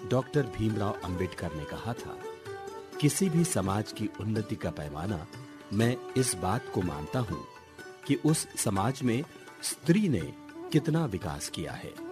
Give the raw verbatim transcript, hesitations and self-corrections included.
Doctor Bhimrao Ambedkar ने कहा था, किसी भी समाज की उन्नति का पैमाना मैं इस बात को मानता हूं कि उस समाज में स्त्री ने कितना विकास किया है।